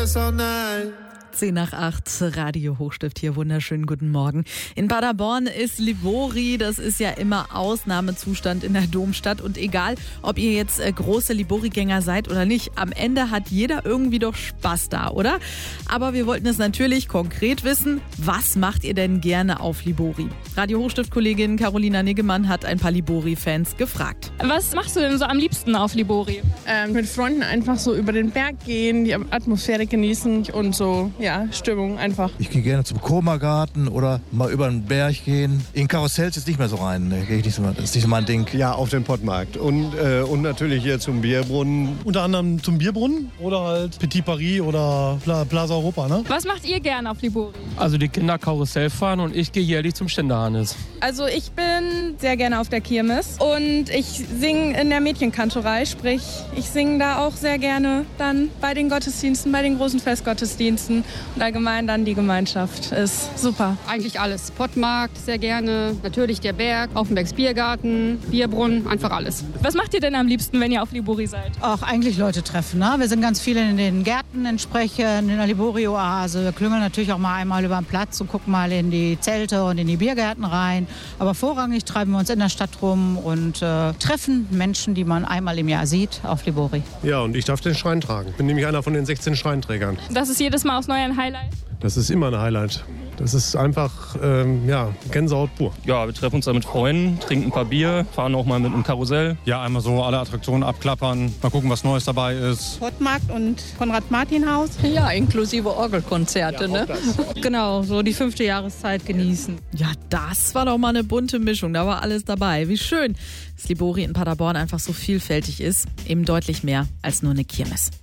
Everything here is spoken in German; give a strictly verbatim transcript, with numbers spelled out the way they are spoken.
guess all night. zehn nach acht, Radio Hochstift hier, wunderschönen guten Morgen. In Paderborn ist Libori, das ist ja immer Ausnahmezustand in der Domstadt und egal, ob ihr jetzt äh, große Libori-Gänger seid oder nicht, am Ende hat jeder irgendwie doch Spaß da, oder? Aber wir wollten es natürlich konkret wissen, was macht ihr denn gerne auf Libori? Radio Hochstift-Kollegin Carolina Niggemann hat ein paar Libori-Fans gefragt. Was machst du denn so am liebsten auf Libori? Ähm, mit Freunden einfach so über den Berg gehen, die Atmosphäre genießen und so, ja, Stimmung einfach. Ich gehe gerne zum Koma-Garten oder mal über den Berg gehen. In Karussells ist nicht mehr so rein, ne? Gehe ich nicht so, das ist nicht so mein Ding. Ja, auf den Pottmarkt und, äh, und natürlich hier zum Bierbrunnen. Unter anderem zum Bierbrunnen oder halt Petit Paris oder Pla- Plaza Europa, ne? Was macht ihr gerne auf Libori? Also die Kinder Karussell fahren und ich gehe jährlich zum Ständehannes. Also ich bin sehr gerne auf der Kirmes und ich singe in der Mädchenkantorei, sprich ich singe da auch sehr gerne dann bei den Gottesdiensten, bei den großen Festgottesdiensten und allgemein dann die Gemeinschaft ist super. Eigentlich alles. Pottmarkt sehr gerne, natürlich der Berg, Aufenbergs Biergarten, Bierbrunnen, einfach alles. Was macht ihr denn am liebsten, wenn ihr auf Libori seid? Auch eigentlich Leute treffen. Ne? Wir sind ganz viele in den Gärten entsprechend, in der Libori-Oase. Wir klüngeln natürlich auch mal einmal über den Platz und gucken mal in die Zelte und in die Biergärten rein. Aber vorrangig treiben wir uns in der Stadt rum und äh, treffen Menschen, die man einmal im Jahr sieht, auf Libori. Ja, und ich darf den Schrein tragen. Ich bin nämlich einer von den sechzehn Schreinträgern. Das ist jedes Mal aufs Neue ein Highlight? Das ist immer ein Highlight. Das ist einfach, ähm, ja, Gänsehaut pur. Ja, wir treffen uns da mit Freunden, trinken ein paar Bier, fahren auch mal mit einem Karussell. Ja, einmal so alle Attraktionen abklappern, mal gucken, was Neues dabei ist. Pottmarkt und Konrad-Martin-Haus. Ja, inklusive Orgelkonzerte, Ja, ne? Genau, so die fünfte Jahreszeit genießen. Ja, das war doch mal eine bunte Mischung, da war alles dabei. Wie schön, dass Libori in Paderborn einfach so vielfältig ist, eben deutlich mehr als nur eine Kirmes.